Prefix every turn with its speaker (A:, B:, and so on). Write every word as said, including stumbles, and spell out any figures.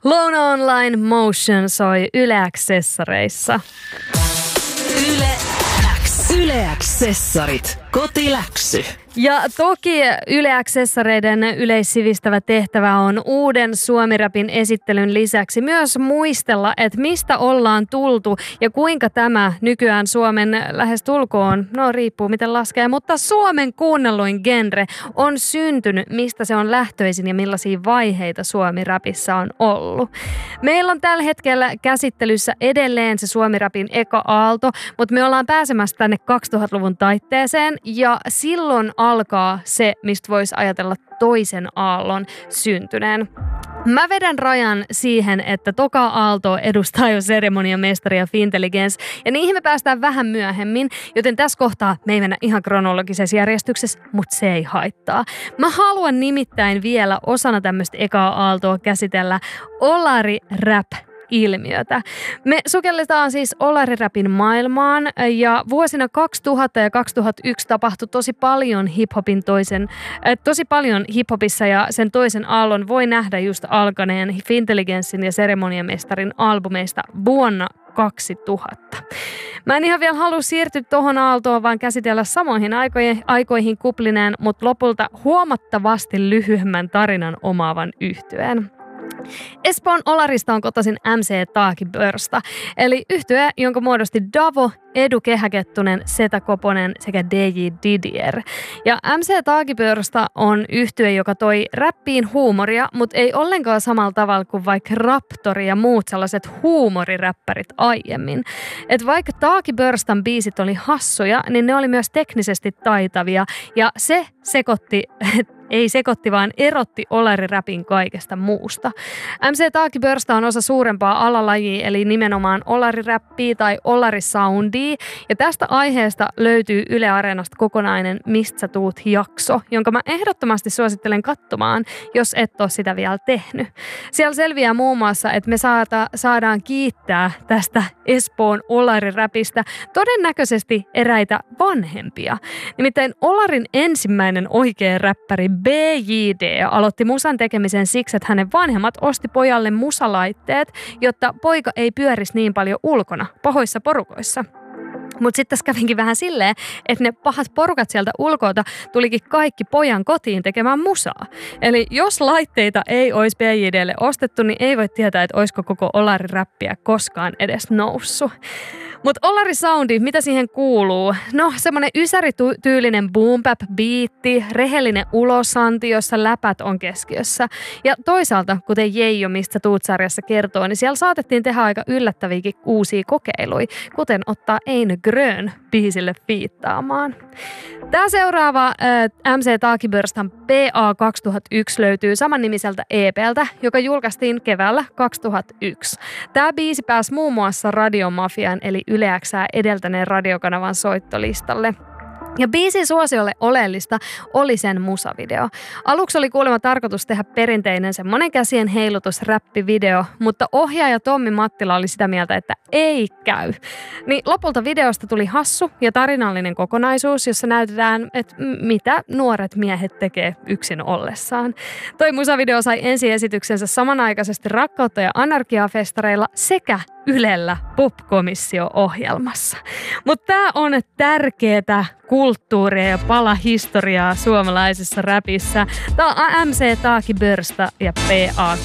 A: Lone Online Motion soi Yle X-sessareissa.
B: Yle X. Yle X-sessarit. Kotiläksy.
A: Ja toki Yle X-sessareiden yleissivistävä tehtävä on uuden Suomi-rapin esittelyn lisäksi myös muistella, että mistä ollaan tultu ja kuinka tämä nykyään Suomen lähestulkoon, no riippuu miten laskee, mutta Suomen kuunnelluin genre on syntynyt, mistä se on lähtöisin ja millaisia vaiheita Suomi-rapissa on ollut. Meillä on tällä hetkellä käsittelyssä edelleen se Suomi-rapin eka aalto, mutta me ollaan pääsemässä tänne kaksituhattaluvun taitteeseen ja silloin alkaa se, mistä voisi ajatella toisen aallon syntyneen. Mä vedän rajan siihen, että toka aalto edustaa jo seremoniamestari ja Fintelligence, ja niihin me päästään vähän myöhemmin, joten tässä kohtaa me ei mennä ihan kronologisessa järjestyksessä, mutta se ei haittaa. Mä haluan nimittäin vielä osana tämmöistä ekaa aaltoa käsitellä olari-rap ilmiötä. Me sukelletaan siis olariräpin maailmaan ja vuosina kaksituhatta ja kaksituhattayksi tapahtui tosi paljon hiphopin toisen, äh, tosi paljon hiphopissa ja sen toisen aallon voi nähdä just alkaneen Fintelligencein ja seremoniamestarin albumeista vuonna kaksituhatta. Mä en ihan vielä halua siirtyä tohon aaltoon, vaan käsitellä samoihin aikoihin, aikoihin kuplineen, mutta lopulta huomattavasti lyhyemmän tarinan omaavan yhtyeen. Espoon Olarista on kotoisin M C Taakibörsta, eli yhtye, jonka muodosti Davo, Edu Kehäkettunen, Seta Koponen sekä D J Didier. Ja M C Taakibörsta on yhtye, joka toi räppiin huumoria, mutta ei ollenkaan samalla tavalla kuin vaikka Raptori ja muut sellaiset huumoriräppärit aiemmin. Et vaikka Taakibörstan biisit oli hassuja, niin ne oli myös teknisesti taitavia ja se sekoitti ei sekoitti, vaan erotti olariräpin kaikesta muusta. M C Taakibörsta on osa suurempaa alalajia, eli nimenomaan olariräppiä tai olarisoundia. Ja tästä aiheesta löytyy Yle Areenasta kokonainen Mistä sä tuut -jakso, jonka mä ehdottomasti suosittelen katsomaan, jos et ole sitä vielä tehnyt. Siellä selviää muun muassa, että me saata, saadaan kiittää tästä Espoon olariräpistä todennäköisesti eräitä vanhempia. Nimittäin olarin ensimmäinen oikea räppäri B J D aloitti musan tekemisen siksi, että hänen vanhemmat osti pojalle musalaitteet, jotta poika ei pyörisi niin paljon ulkona, pahoissa porukoissa. Mutta sitten tässä kävinkin vähän silleen, että ne pahat porukat sieltä ulkoilta tulikin kaikki pojan kotiin tekemään musaa. Eli jos laitteita ei olisi B J D:lle ostettu, niin ei voi tietää, että olisiko koko olariräppiä koskaan edes noussut. Mutta olarisoundi, mitä siihen kuuluu? No, semmoinen ysärityylinen boom-bap-biitti, rehellinen ulosanti, jossa läpät on keskiössä. Ja toisaalta, kuten Jeijo, mistä Tuut-sarjassa kertoo, niin siellä saatettiin tehdä aika yllättäviäkin uusia kokeiluja, kuten ottaa Eine Grön biisille fiittaamaan. Tämä seuraava äh, M C Taakibörstan P A kaksituhattayksi löytyy samannimiseltä E P:ltä, joka julkaistiin keväällä kaksituhattayksi. Tämä biisi pääsi muun muassa Radiomafian eli Yle X:ää edeltäneen radiokanavan soittolistalle. Ja biisin suosiolle oleellista oli sen musavideo. Aluksi oli kuulemma tarkoitus tehdä perinteinen semmoinen käsien heilutus räppivideo, mutta ohjaaja Tommi Mattila oli sitä mieltä, että ei käy. Niin lopulta videosta tuli hassu ja tarinallinen kokonaisuus, jossa näytetään, että mitä nuoret miehet tekee yksin ollessaan. Toi musavideo sai ensiesityksensä samanaikaisesti Rakkautta ja anarkiaa -festareilla sekä Ylellä Pop-komissio-ohjelmassa. Mutta tämä on tärkeää kulttuuria ja pala historiaa suomalaisessa räpissä. Tämä on M C Taakibörsta ja P A